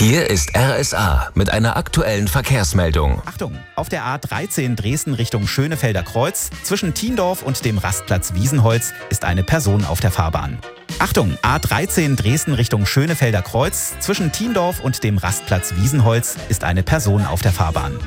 Hier ist RSA mit einer aktuellen Verkehrsmeldung. Achtung, auf der A13 Dresden Richtung Schönefelder Kreuz zwischen Thiendorf und dem Rastplatz Wiesenholz ist eine Person auf der Fahrbahn. Achtung, A13 Dresden Richtung Schönefelder Kreuz zwischen Thiendorf und dem Rastplatz Wiesenholz ist eine Person auf der Fahrbahn.